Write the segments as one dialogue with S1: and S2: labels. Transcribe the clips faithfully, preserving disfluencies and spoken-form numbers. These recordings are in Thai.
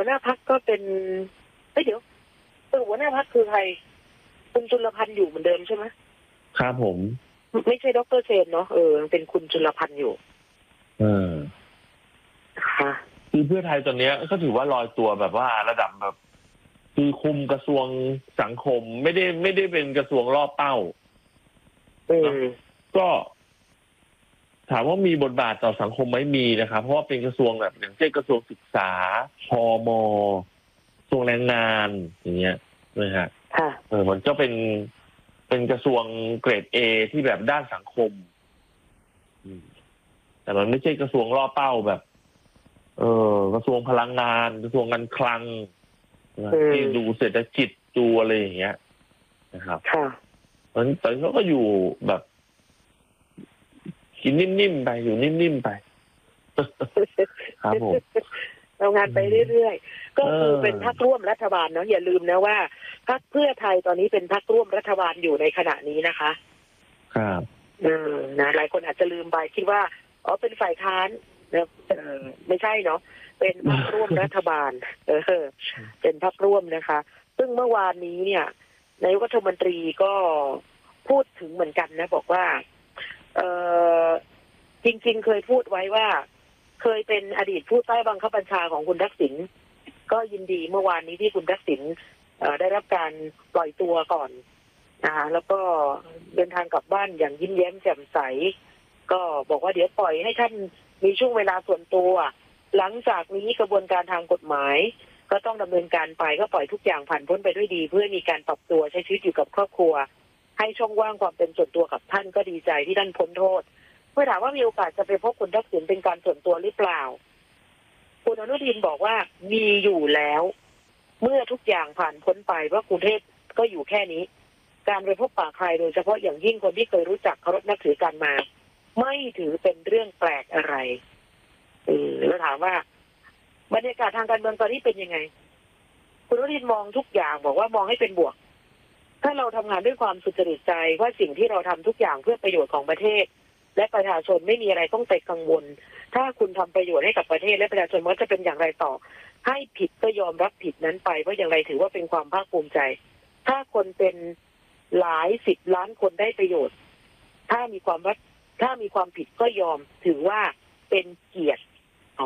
S1: วหน้าพรรคก็เป็นเฮ้ยเดี๋ยวเออหัวหน้าพรรคคือใครคุณจุลพันธ์อยู่เหมือนเดิมใช่ไหม
S2: ครับผม
S1: ไม่ใช่ดร.เชนเนาะเออเป็นคุณจุลพันธ์อยู่
S2: เออ
S1: ค่ะ
S2: คือเพื่อไทยตอนนี้ก็ถือว่าลอยตัวแบบว่าระดับแบบคือคุมกระทรวงสังคมไม่ได้ไม่ได้เป็นกระทรวงรอบเป้าก็ถามว่ามีบทบาทต่อสังคมไหมมีนะครับเพราะว่าเป็นกระทรวงแบบอย่างเช่นกระทรวงศึกษาพมกระทรวงแรงงานอย่างเงี้ยนะฮะเออมันก็เป็นเป็นกระทรวงเกรดเอที่แบบด้านสังคมแต่มันไม่ใช่กระทรวงล่อเป้าแบบเออกระทรวงพลังงานกระทรวงการคลังที่ดูเศรษฐกิจดูอะไรอย่างเงี้ยนะครับตอนตอนเขาก็อยู่แบบกินนิ่มๆไปอยู่นิ่มๆไปครับผม
S1: เรางานไปเรื่อยๆก็คือเป็นพรรคร่วมรัฐบาลเนาะอย่าลืมนะว่าพรรคเพื่อไทยตอนนี้เป็นพรรคร่วมรัฐบาลอยู่ในขณะนี้นะคะ
S2: ครับ
S1: เออนะหลายคนอาจจะลืมไปคิดว่าอ๋อเป็นฝ่ายค้านนะเออไม่ใช่เนาะเป็นพรรคร่วมรัฐบาลเออเป็นพรรคร่วมนะคะซึ่งเมื่อวานนี้เนี่ยนายกรัฐมนตรีก็พูดถึงเหมือนกันนะบอกว่าเออจริงๆเคยพูดไว้ว่าเคยเป็นอดีตผู้ใต้บังคับบัญชาของคุณทักษิณก็ยินดีเมื่อวานนี้ที่คุณทักษิณได้รับการปล่อยตัวก่อนนะคะแล้วก็เดินทางกลับบ้านอย่างยิ้มแย้มแจ่มใสก็บอกว่าเดี๋ยวปล่อยให้ท่านมีช่วงเวลาส่วนตัวหลังจากนี้กระบวนการทางกฎหมายก็ต้องดำเนินการไปก็ปล่อยทุกอย่างผ่านพ้นไปด้วยดีเพื่อมีการปรับตัวใช้ชีวิตอยู่กับครอบครัวให้ช่องว่างความเป็นส่วนตัวกับท่านก็ดีใจที่ท่านพ้นโทษเมื่อถามว่ามีโอกาสจะไปพบคุณทักษิณเป็นการส่วนตัวหรือเปล่าคุณอนุทินบอกว่ามีอยู่แล้วเมื่อทุกอย่างผ่านพ้นไปว่ากรุงเทพก็อยู่แค่นี้การไปพบปะใครโดยเฉพาะอย่างยิ่งคนที่เคยรู้จักเคารพนับถือกันมาไม่ถือเป็นเรื่องแปลกอะไรเออแล้วถามว่าบรรยากาศทางการเมืองตอนนี้เป็นยังไงคุณอนุทินมองทุกอย่างบอกว่ามองให้เป็นบวกถ้าเราทำงานด้วยความสุจริตใจว่าสิ่งที่เราทำทุกอย่างเพื่อประโยชน์ของประเทศและประชาชนไม่มีอะไรต้องไปกังวลถ้าคุณทำประโยชน์ให้กับประเทศและประชาชนว่าจะเป็นอย่างไรต่อให้ผิดก็ยอมรับผิดนั้นไปเพราะอย่างไรถือว่าเป็นความภาคภูมิใจถ้าคนเป็นหลายสิบล้านคนได้ประโยชน์ถ้ามีความรับถ้ามีความผิดก็ยอมถือว่าเป็นเกียรติอ๋อ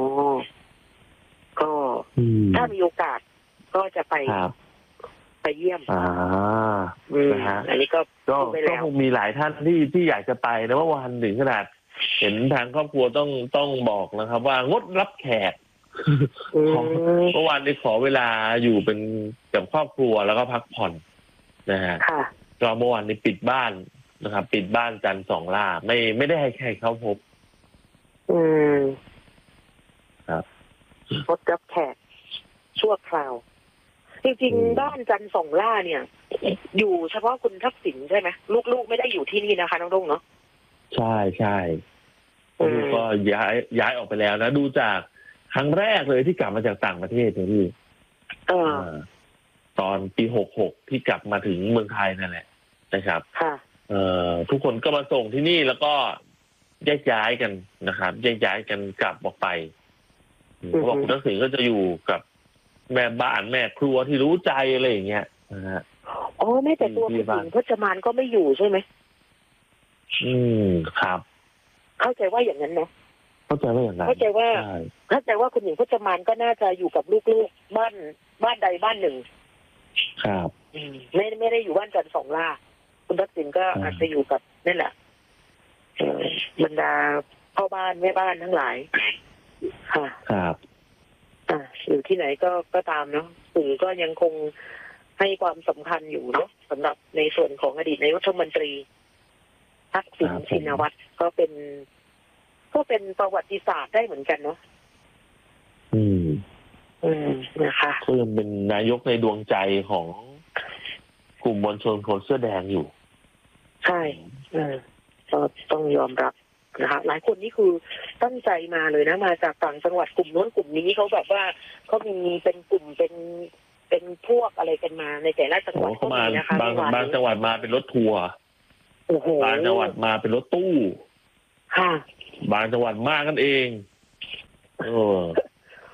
S1: ก็ถ้ามีโอกาสก็จะไปไปเยี่ยม
S2: อ่า
S1: นะฮะอันนี้ก็
S2: ก็คงมีหลายท่านที่ที่อยากจะไปนะเมื่อวานถึงขนาดเห็นทางครอบครัวต้องต้องบอกนะครับว่างดรับแขกเมื่อวานได้ขอเวลาอยู่เป็นกับครอบครัวแล้วก็พักผ่อนนะฮะก็เมื่อวานนี้ปิดบ้านนะครับปิดบ้านจันทร์สองล่าไม่ไม่ได้ให้ใครเข้าพบ
S1: อืม
S2: ครับ
S1: งดรับแขกชั่วคราวจริงๆบ้านจันทร์สองล่าเนี่ยอยู่เฉพาะคุณทักษิณใช่ไหมลูกๆไม่ได้อยู่ที่นี่นะคะน้องรุ่งเนาะ
S2: ใช่ใช่ลูกก็ย้ายย้ายออกไปแล้วนะดูจากครั้งแรกเลยที่กลับมาจากต่างประเทศเนี่ยพี่ตอนปีหกหกที่กลับมาถึงเมืองไทยนั่นแหละนะครับเอ่อทุกคนก็มาส่งที่นี่แล้วก็แยกย้ายกันนะครับแยกย้ายกันกลับออกไปเพราะว่าคุณทักษิณก็จะอยู่กับแม่บ้านแม่ครัวที่รู้ใจอะไรอย่างเงี้ยนะฮะ
S1: อ๋อแม่แต่ตัวคุณหญิงพจมานก็ไม่อยู่ใช่ไหม
S2: อืมครับ
S1: เข้าใจว่าอย่างนั้นเนาะ
S2: เข้าใจว่าอย่างนั้น
S1: เข้าใจว่าเข้าใจว่าคุณหญิงพจมานก็น่าจะอยู่กับลูกๆบ้านบ้านใดบ้านหนึ่ง
S2: ครับ
S1: ไม่ไม่ได้อยู่บ้านจันทร์สองล่าคุณทักษิณก็อาจจะอยู่กับนั่นแหละบรรดาพ่อบ้านแม่บ้านทั้งหลายค่ะ
S2: ครับ
S1: อ่าอยู่ที่ไหนก็ก็ตามเนาะสื่อก็ยังคงให้ความสำคัญอยู่เนาะสำหรับในส่วนของอดีตนายกรัฐมนตรีทักษิณชินวัตรก็เป็นก็เป็นประวัติศาสตร์ได้เหมือนกันเนาะ
S2: อืม
S1: อืมนะคะ
S2: ก็ยังเป็นนายกในดวงใจของกลุ่มมวลชนคนเสื้อแดงอยู่
S1: ใช่เออก็ต้องยอมรับนะคะหลายคนนี่คือตั้งใจมาเลยนะมาจากต่างจังหวัดกลุ่มโน้นกลุ่มนี้เขาแบบว่าเขามีเป็นกลุ่มเป็นเป็นพวกอะไรกันมาในแต่ละจังหวัด
S2: ก็มีนะคะบางบางจังหวัดมาเป็นรถทัวร์บางจังหวัดมาเป็นรถตู้
S1: ค่ะ
S2: บางจังหวัดมากันเองเออ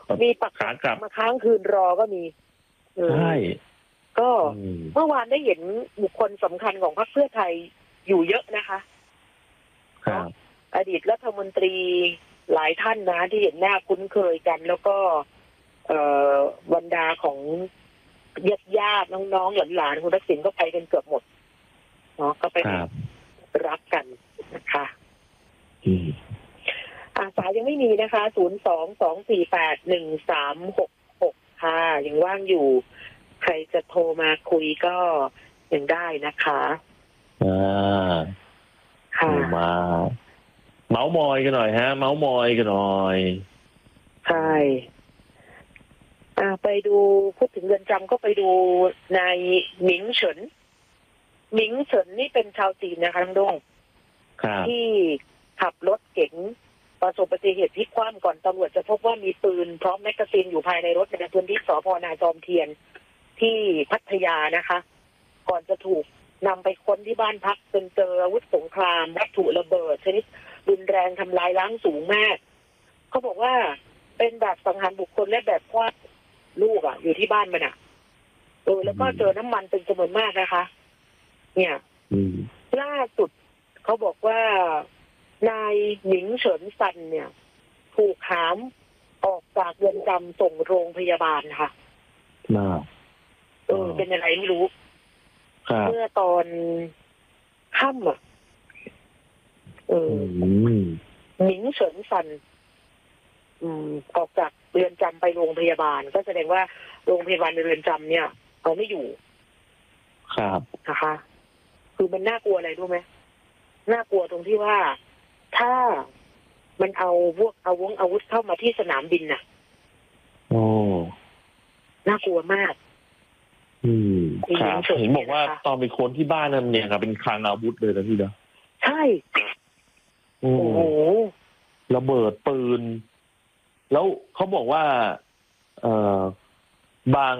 S1: มีปัก
S2: ขากลับ
S1: มาค้างคืนรอก็มี
S2: ใช่
S1: ก็เมื่อวานได้เห็นบุคคลสำคัญของพรรคเพื่อไทยอยู่เยอะนะคะ
S2: ครับ
S1: อดีตรัฐมนตรีหลายท่านนะที่เห็นหน้าคุ้นเคยกัน แล้วก็เอ่อบรรดาของญาติญาติน้องๆหลานๆคุณทักษิณก็ไปกันเกือบหมดเนาะก็ไปรับกันนะคะอาสายังไม่มีนะคะศูนย์สองสองสี่แปดหนึ่งสามหกหกค่ะยังว่างอยู่ใครจะโทรมาคุยก็ยังได้นะคะ
S2: อ่าค่ะมาเมาส์มอยกันหน่อยฮะเมาส์มอยกันหน่อย
S1: ใช่อ่าไปดูพูดถึงเรือนจำก็ไปดูนายหมิงเฉินหมิงเฉินนี่เป็นชาวจีนนะคะทั้งดงที่ขับรถเก๋งประสบอุบัติเหตุพลิกคว่ำก่อนตำรวจจะพบว่ามีปืนพร้อมแมกกาซีนอยู่ภายในรถในพื้นที่สพนาจอมเทียนที่พัทยานะคะก่อนจะถูกนำไปค้นที่บ้านพักจนเจออาวุธสงครามวัตถุระเบิดชนิดรุนแรงทำลายล้างสูงมากเขาบอกว่าเป็นแบบสังหารบุคคลและแบบว่าลูกอ่ะอยู่ที่บ้านมันอ่ะเออแล้วก็เจอน้ำมันเป็นจำนวนมากนะคะเนี่ยล่าสุดเขาบอกว่านายหมิงเฉินซันเนี่ยถูกหามออกจากเรือนจำส่งโรงพยาบาลค่ะเออเป็นอะไรไม่รู้เมื่อตอนค่ำอ่ะเออหมิงเฉินซันอืมออกจากเรือนจำไปโรงพยาบาลก็แสดงว่าโรงพยาบาลในเรือนจำเนี่ยเขาไม่อยู่
S2: ครับ
S1: นะคะคือมันน่ากลัวอะไรรู้ไหมน่ากลัวตรงที่ว่าถ้ามันเอาพวกเอาวงอาวุธเข้ามาที่สนามบินน่ะ
S2: โอ้
S1: น่ากลัวมาก
S2: อืมครับเห็นบอกว่าตอนไปค้นที่บ้านนั่นเนี่ยครับเป็นคลังอาวุธเลยนะพี่เนาะ
S1: ใช่
S2: โอ้โหระเบิดปืนแล้วเขาบอกว่าเอ่อบาง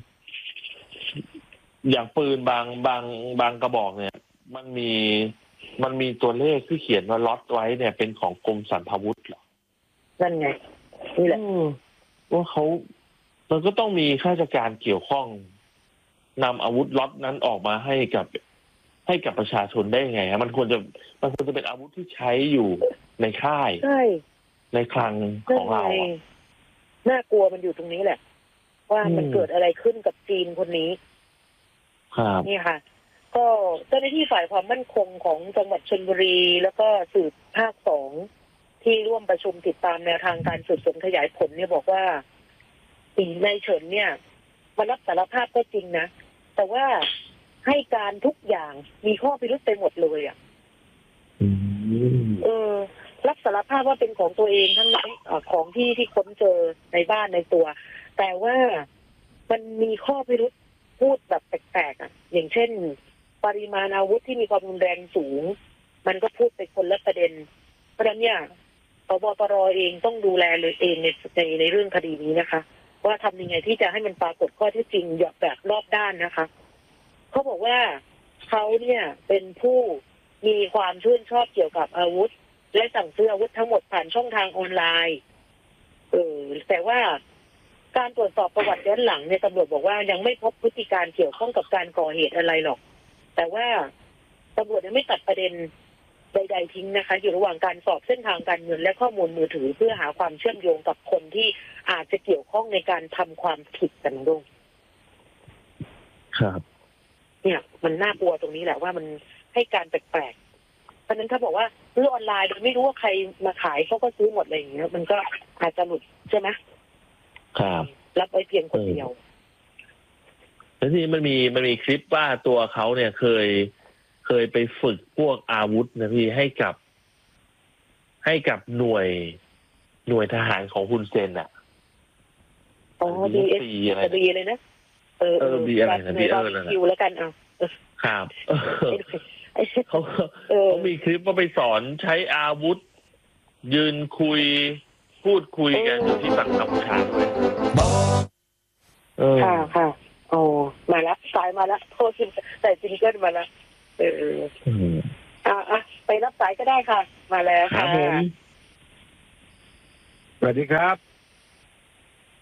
S2: อย่างปืนบางบางบางกระบอกเนี่ยมันมีมันมีตัวเลขที่เขียนว่าล็อตไว้เนี่ยเป็นของกรมสรรพาวุธเหรอ
S1: นั่นไงนี่แหละ
S2: ว่าเขามันก็ต้องมีข้าราชการเกี่ยวข้องนำอาวุธล็อตนั้นออกมาให้กับให้กับประชาชนได้ยังไงฮะมันควรจะมันควรจะเป็นอาวุธที่ใช้อยู่ในค่าย
S1: ใช่
S2: ในคลังของเรา
S1: น่ากลัวมันอยู่ตรงนี้แหละว่ามันเกิดอะไรขึ้นกับจีนคนนี้นี่ค่ะก็เจ้าหน้าที่ฝ่ายความมั่นคงของจังหวัดชลบุรีแล้วก็สืบภาคสองที่ร่วมประชุมติดตามแนวทางการสืบสวนขยายผลเนี่ยบอกว่าปีนายเฉินเนี่ยมารับสารภาพก็จริงนะแต่ว่าให้การทุกอย่างมีข้อพิรุธไปหมดเลยอ่ะเออรับสารภาพว่าเป็นของตัวเองทั้งนั้นของที่ที่ค้นเจอในบ้านในตัวแต่ว่ามันมีข้อพิรุธพูดแบบแปลกๆอ่ะอย่างเช่นปริมาณอาวุธที่มีความรุนแรงสูงมันก็พูดไปคนละประเด็นเพราะฉะนั้นเนี่ยปปตรเองต้องดูแลเลยเองในในในเรื่องคดีนี้นะคะว่าทำยังไงที่จะให้มันปรากฏข้อเท็จจริงแบบรอบด้านนะคะเขาบอกว่าเขาเนี่ยเป็นผู้มีความชื่นชอบเกี่ยวกับอาวุธและสั่งซื้ออาวุธทั้งหมดผ่านช่องทางออนไลน์เออแต่ว่าการตรวจสอบประวัติย้อนหลังเนี่ยตำรวจบอกว่ายังไม่พบพฤติการเกี่ยวข้องกับการก่อเหตุอะไรหรอกแต่ว่าตำรวจยังไม่ตัดประเด็นใดๆทิ้งนะคะอยู่ระหว่างการสอบเส้นทางการเงินและข้อมูลมือถือเพื่อหาความเชื่อมโยงกับคนที่อาจจะเกี่ยวข้องในการทำความผิดกันด้วย
S2: ครับ
S1: เนี่ยมันน่ากลัวตรงนี้แหละว่ามันให้การแปลกๆเพราะนั้นถ้าบอกว่าซื้อออนไลน์โดยไม่รู้ว่าใครมาขายเขาก็ซื้อหมดอะไรอย่างเงี้ยมันก็อาจจะหลุดใช่ไหม
S2: ครับ
S1: รับไว้เพียงคนเดียว
S2: แล้วที่มันมีมันมีคลิปว่าตัวเขาเนี่ยเคยเคยไปฝึกพวกอาวุธนะพี่ให้กับให้กับหน่วยหน่วยทหารของคุณเซนอ่ะ
S1: อ๋อดีเอสอะไรดีเลยนะเออ
S2: เออดีอะไรนะดีเออ
S1: นะคิวแล้วกันเอา
S2: ครับเขาเขามีคลิปว่าไปสอนใช้อาวุธยืนคุยพูดคุยกันอยู่ที่ฝั่งกัมพูชาด้วย
S1: ค่ะค่ะโอ้มาแล้วสายมาแล้วโทรซิมใส่ซิงเกิลมาแล้วเอออ่าอ่ะไปรับสายก็ได้ค่ะมาแล้วค่ะ
S2: สวัสดีครับ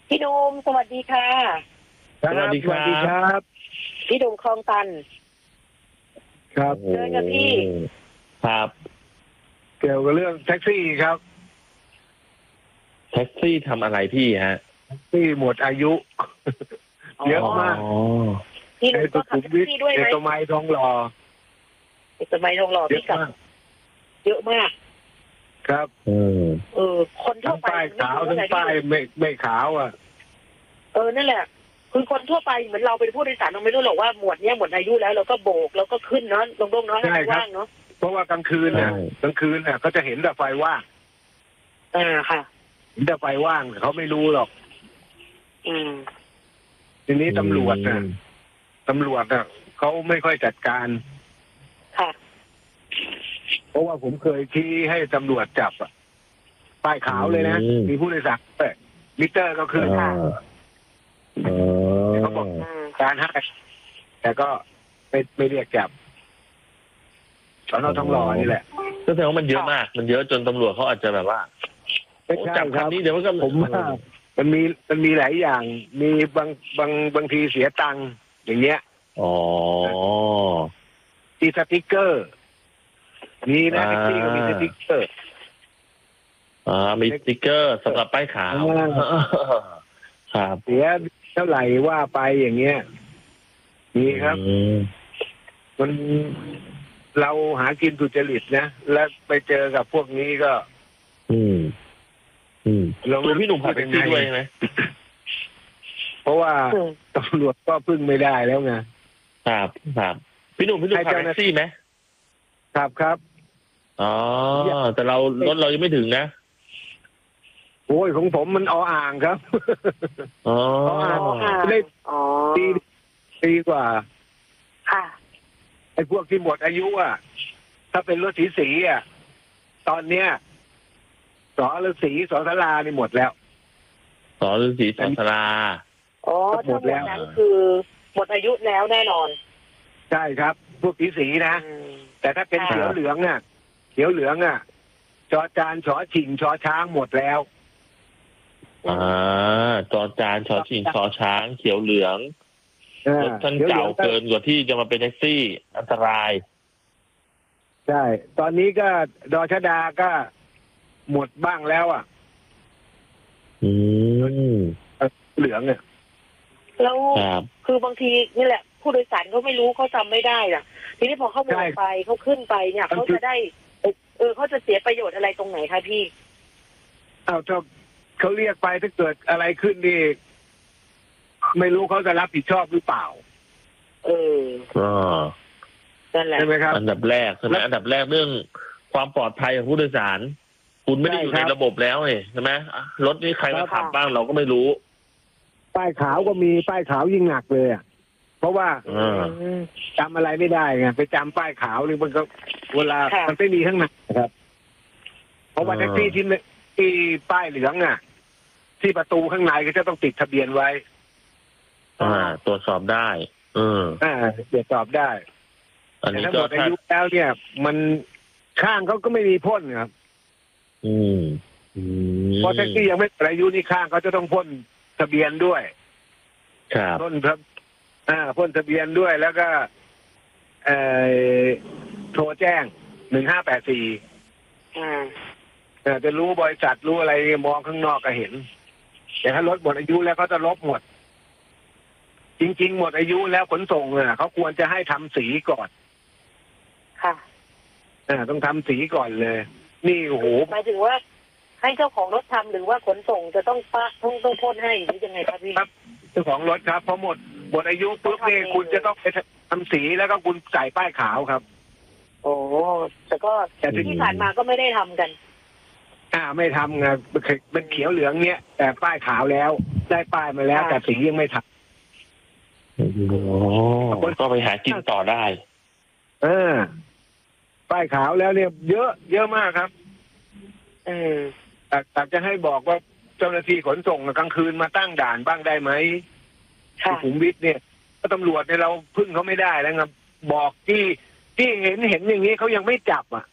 S1: พี่โดมสวัสดีค่ะ
S2: สวัสดีครับ
S3: สวัสดีครับ
S1: พี่โดมคลองตัน
S3: ครับ
S1: เชิญค่ะพี่
S2: ครับ
S3: เกี่ยวกับเรื่องแท็กซี่ครับ
S2: แท็กซี่ทำอะไรพี่ฮะ
S3: แท็กซี่หมดอายุ
S1: อ๋อ
S3: เยอะมาก
S2: อ๋อ
S1: พี่โด
S3: ใน
S1: ม
S3: สุ
S1: ก็ขับ
S3: ขุม
S1: แท็ก
S3: วิท
S1: ซี่ด้วยไห
S3: ใน
S1: ม
S3: ตมัยทองหล่อ
S1: เอกมัยทองหล่อ
S3: เย
S1: พี่
S3: อะ
S1: กับ
S3: มาก
S1: เยอะมาก
S3: ครับ
S2: เออ
S1: เออ คนทั่
S3: ทั้
S1: ว
S3: ง
S1: ไป
S3: ป้ายขาว
S1: ไม่
S3: ทั้ง
S1: รู้
S3: ป้าย
S1: อะไร
S3: ไม่ไม่ขาวอ่ะ
S1: เออนั่นแหละ คือคนทั่วไปเหมือนเราเป็นผู้โดยสารเราไม่รู้หรอกว่าหมวดเนี้ยหมดอายุแล้วเราก็โบกแล้วก็ขึ้นเนาะลงๆเนาะให้
S3: ใช่
S1: มัน
S3: ครับ
S1: ว่างเนาะ
S3: เพราะว่ากลางคืนน่ะ
S2: ใช่
S3: กลางคืนน่ะเขาจะเห็นแต่ไฟว่าง
S1: อ่าค่ะ
S3: เห็นแต่ไฟว่างเขาไม่รู้หรอก
S1: อืม
S3: ทีนี้ตำรวจน่ะตำรวจน่ะเขาไม่ค่อยจัดการ
S1: ค่ะ
S3: เพราะว่าผมเคยชี้ให้ตำรวจจับอ่ะป้ายขาวเลยนะ
S2: อืม
S3: มีผู้โดยสารเอ้ยมิเตอร์ก็ขึ้น
S2: อ่าเออ
S3: เขาบอก
S1: อืม
S3: การให้แต่ก็ไม่ไม่เรียกจับสอนอทองหล่อนี่แหละ
S2: ก็แสดงว่ามันเยอะมาก มันเยอะจนตำรวจเขาอาจจะแบบว่า
S3: ไม่
S2: โอ้
S3: ใช่
S2: จับ
S3: ครับ
S2: คำนี้เดี๋ยวมันก็
S3: ผมว่ามันมีมันมีหลายอย่าง มีบางบางบางทีเสียตังค์อย่างเงี้ย
S2: อ๋อ
S3: ที่สติ๊กเกอร์ มีนะ
S2: อ่า
S3: แท็กซี่ก็มีสติ๊กเกอร์
S2: อ่ามีสติ๊กเกอร์สำหรับป้ายขาว
S3: อ่า
S2: ครับ
S3: เสียเท่าไหร่ว่าไปอย่างเงี้ย มีครับ
S2: อืม
S3: มันเราหากินสุจริตนะ แล้วไปเจอกับพวกนี้ก็
S2: อืม อืม
S3: เรา
S2: ตัวพี่หนุ่มขับแท็กซี่ด้วยใช่ไหม
S3: เพราะว่า
S1: อืม
S3: ตำรวจก็พึ่งไม่ได้แล้วไง
S2: ครับครับพี่หนุ่มพี่หนุ่ม
S3: ให้
S2: ขับ
S3: เจ้าห
S2: แท็
S3: น้า
S2: กซี่ไหม
S3: ครับครับ
S2: อ๋อแต่เรารถเรายังไม่ถึงนะ
S3: โอ้ยของผมมันออ่างครับ
S2: อ๋อ
S3: อ๋อ
S1: อ๋อค่ะ
S3: ได้
S1: อ๋อ
S3: ปีปีกว่า
S1: ค่ะ
S3: ไอ้พวกที่หมดอายุอ่ะ ถ้าเป็นรถสีสีอ่ะ ตอนเนี้ยสอฤาษีสอสลานี่หมดแล้ว
S2: สอนฤาษีสอนสลา
S1: อ๋อ
S3: หม
S1: ถ้า
S3: ด
S1: หม
S3: แล้
S1: ด
S3: ว
S1: นั้นคือหมดอายุแล้วแน่นอน
S3: ใช่ครับ พวกสีสีนะ
S1: อืม
S3: แต่ถ้าเป็น
S1: ค่ะ
S3: เขียวเหลืองอ่ะ เขียวเหลืองอ่ะ จอจานชอชิงชอช้างหมดแล้ว
S2: อ่าจอจานชอชิงชอช้างเขียวเหลือง
S3: เออ
S2: รถคัน
S3: ขียวห
S2: เก่า
S3: ลือง
S2: เกินกว่าที่จะมาเป็นแท็กซี่ อันตราย
S3: ใช่ ตอนนี้ก็ดอชดาก็หมดบ้างแล้วอ่ะ
S2: อืม
S3: เหลืองอ่ะ
S1: แล้ว
S2: ครับ
S1: คือบางทีนี่แหละ ผู้โดยสารเขาไม่รู้เขาจำไม่ได้น่ะ ทีนี้พอเขาหมดไปเขาขึ้นไปเนี่ยเขาจะได้เออเขาจะเสียประโยชน์อะไรตรงไหนคะพี่
S3: เอาถ้าเขาเรียกไปถ้าเกิดอะไรขึ้นนี่ไม่รู้เขาจะรับผิดชอบหรือเปล่า
S1: เออ
S2: ก็
S1: นั่นแหละ
S3: ใช่ไหมครับ
S2: อันดับแรกใช่ไหมอันดับแรกเรื่องความปลอดภัยของผู้โดยสาร คุณไม่ได้อยู่
S3: ใช่
S2: ใน
S3: ครับ
S2: ระบบแล้วเนี่ยใช่ไหมอ่ะรถนี้ใครมา
S1: ครั
S2: ขั
S1: บ
S2: บบ้างเราก็ไม่รู้
S3: ป้ายขาวก็มีป้ายขาวยิ่งหนักเลยอ่ะ เพราะว่า
S2: อ่า
S1: อืม
S3: จำอะไรไม่ได้ไงไปจำป้ายขาวนี่มันก็เวลา
S1: ค่ะ
S3: มันไม่มีข้างในนะครับ เพราะว่า
S2: อ่า
S3: แท็กซี่ที่ไม่ที่ป้ายเหลืองอ่ะ ที่ประตูข้างในก็จะต้องติดทะเบียนไว้
S2: อ่า ตรวจสอบได้ เออ
S3: อ่าตรวจสอบได้
S2: อัน
S3: แต่
S2: นี้
S3: ถ้าห
S2: ก็
S3: มดอา
S2: ถ้า
S3: ยุแล้วเนี่ย มันข้างเขาก็ไม่มีพ่นครับ
S2: อืมอืม
S3: เพราะแท็กซี่ยังไม่หมดอายุนี่ข้างเขาจะต้องพ่นทะเบียนด้วย
S2: ครับ
S3: พ่นทะอ่าพ่นทะเบียนด้วยแล้วก็เอ่อโทรแจ้งหนึ่งห้าแปดสี่
S1: อ่า
S3: จะรู้บริษัทรู้อะไรมองข้างนอกก็เห็น แต่ถ้ารถหมดอายุแล้วเขาจะลบหมด จริง ๆ หมดอายุแล้วขนส่งเนี่ยเขาควรจะให้ทำสีก่อน
S1: ค่ะ
S3: อ่าต้องทำสีก่อนเลย นี่โอ้โห
S1: หมายถึงว่า ให้เจ้าของรถทำหรือว่าขนส่งจะต้องปะต้องต้องพ่นให้หรือยังไงครับพี่
S3: ครับเจ้าของรถครับพอหมดหมดอายุปุ๊บเนี่ย
S1: ต้องทำเอง
S3: คุณจะต้องไปทำสีแล้วก็คุณใส่ป้ายขาวครับ
S1: โอ้แต่ก็
S3: แต่ที่
S1: ที่ผ่านมาก็ไม่ได้ทำกัน
S3: อ่าไม่ทำไงเป็นเขียวเหลืองเนี้ยแต่ป้ายขาวแล้ว ได้ป้ายมาแล้ว
S1: ค่ะ
S3: แต่สียังไม่ท
S2: โอ้ก็ไปหากินต่อได้
S3: ำเออ ป้ายขาวแล้วเนี่ย เยอะ เยอะมากครับ
S1: เออ
S3: แต่แต่จะให้บอกว่าเจ้าหน้าที่ขนส่งกลางคืนมาตั้งด่านบ้างได้ไหม
S1: ค่ะ
S3: สุขุมวิทเนี่ยก็ตำรวจเนี่ยเราพึ่งเขาไม่ได้แล้วครับบอกที่ที่เห็นเห็นอย่างนี้เขายังไม่จับอ่ะ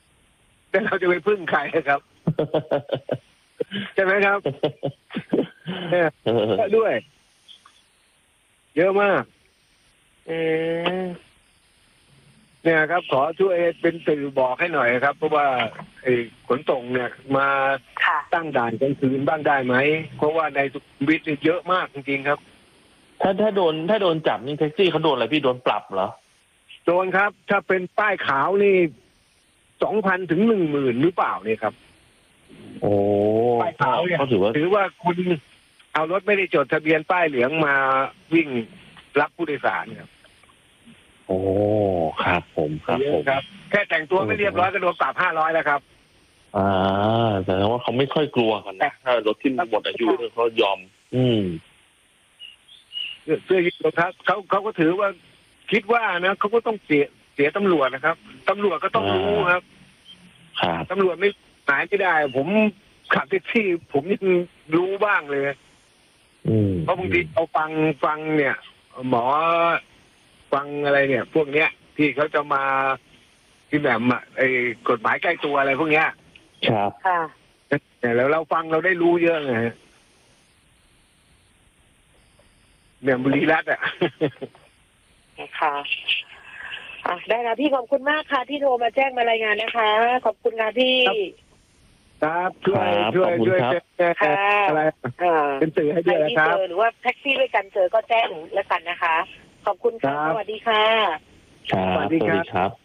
S3: แต่เราจะไปพึ่งใครครับ ใช่ไหมครับเนี่ย
S2: เออ
S3: เยอะด้วย เยอะมาก
S1: อืม
S3: เนี่ยครับ ขอช่วยเป็นสื่อบอกให้หน่อยครับ เพราะว่าไอ้ขนส่งเนี่ย มา
S1: ค่ะ
S3: ตั้งด่านกลางคืนบ้างได้ไหมเพราะว่าในสุขุมวิทเนี่ยเยอะมากจริงๆครับ
S2: ถ้าถ้าโดนถ้าโดนจับนี่แท็กซี่เขาโดนอะไรพี่โดนปรับเหรอ
S3: โดนครับ ถ้าเป็นป้ายขาวนี่สองพันถึงหนึ่งหมื่นหรือเปล่าเนี่ยครับ
S2: โอ้
S3: ป้ายขาวเนี่ย
S2: เขาถือว่า
S3: ถือว่าคุณเอารถไม่ได้จดทะเบียนป้ายเหลืองมาวิ่งรับผู้โดยสารครับ
S2: โอ้ครับผมครับ
S3: เย
S2: ผม
S3: อะครับ แค่แต่งตัวไม่เรียบร้อยก็โดนปรับห้าร้อยแล้วครับ
S2: อ่าแต่ว่าเขาไม่ค่อยกลัวกันนะถ้ารถที่หมดอายุเนี่ยเขายอม อืม
S3: เสื้อยืดรองเท้าเขาเขาก็ถือว่าคิดว่านะเขาก็ต้องเสียเสียตำรวจนะครับตำรวจก็ต้องรู้ครับ
S2: ครับ
S3: ตำรวจไม่หายไม่ได้ ผมขับแท็กซี่ผมยังรู้บ้างเลย
S2: อืม
S3: เพราะบางทีเอาฟังฟังเนี่ย หมอฟังอะไรเนี่ย พวกเนี้ย ที่เขาจะมาที่แบบไอ้กฎหมายใกล้ตัวอะไรพวกเนี้ย
S2: ครับ
S1: ค่ะ
S3: แต่แล้วเราฟังเราได้รู้เยอะไงฮะเนี่ยบุรีรัตน์อ่ะ
S1: ค่ะอ่ะ ได้แล้วพี่ขอบคุณมากค่ะที่โทรมาแจ้งมารายงานนะคะ ขอบคุณค่ะพี่
S3: ครับช่วย
S2: ครับ
S3: ช่วย
S2: ขอบคุณ
S3: ช่วย
S2: ครับ
S3: แชร์อะไร
S1: อ่า
S3: เป็นสื่อให้
S1: ใคร
S3: ด้วยนะ
S1: ที่
S3: ครั
S1: เจ
S3: บ
S1: อหรือว่าแท็กซี่ด้วยกันเจอก็แจ้งแล้วกันนะคะ ขอบคุณค่ะ
S3: ครับ
S1: สวัสดีค่ะ
S2: ครับ
S3: สวัสดี
S2: สวัส
S3: ครั
S2: ดี
S3: บ
S2: ครับ